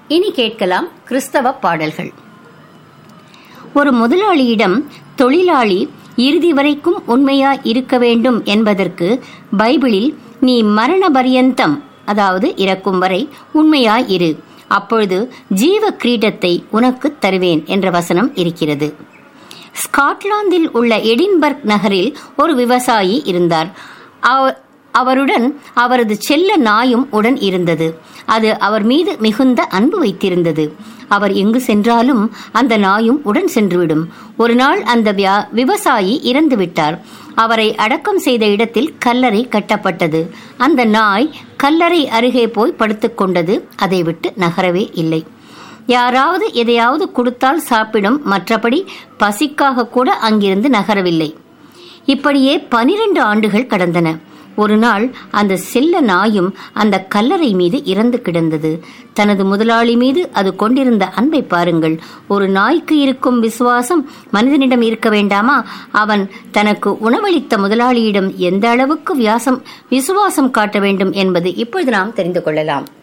இனி கேட்கலாம் கிறிஸ்தவ பாடல்கள். ஒரு முதலாளியிடம் தொழிலாளி இறுதி வரைக்கும் உண்மையாய் இருக்க வேண்டும் என்பதற்கு பைபிளில் நீ மரண பரியந்தம், அதாவது இறக்கும் வரை உண்மையாய் இரு, அப்பொழுது ஜீவ கிரீடத்தை உனக்கு தருவேன் என்ற வசனம் இருக்கிறது. ஸ்காட்லாந்தில் உள்ள எடின்பர்க் நகரில் ஒரு விவசாயி இருந்தார். அவருடன் அவரது செல்ல நாயும் உடன் இருந்தது. அது அவர் மீது மிகுந்த அன்பு வைத்திருந்தது. அவர் எங்கு சென்றாலும் அந்த நாயும் உடன் சென்றுவிடும். ஒரு நாள் அந்த விவசாயி இறந்து விட்டார். அவரை அடக்கம் செய்த இடத்தில் கல்லறை கட்டப்பட்டது. அந்த நாய் கல்லறை அருகே போய் படுத்துக் கொண்டது. அதை விட்டு நகரவே இல்லை. யாராவது எதையாவது கொடுத்தால் சாப்பிடும், மற்றபடி பசிக்காக கூட அங்கிருந்து நகரவில்லை. இப்படியே 12 ஆண்டுகள் கடந்தன. ஒரு நாள் அந்த செல்ல நாயும் அந்த கல்லறை மீது இறந்து கிடந்தது. தனது முதலாளி மீது அது கொண்டிருந்த அன்பை பாருங்கள். ஒரு நாய்க்கு இருக்கும் விசுவாசம் மனிதனிடம் இருக்க வேண்டாமா? அவன் தனக்கு உணவளித்த முதலாளியிடம் எந்த அளவுக்கு விசுவாசம் காட்ட வேண்டும் என்பது இப்பொழுது நாம் தெரிந்து கொள்ளலாம்.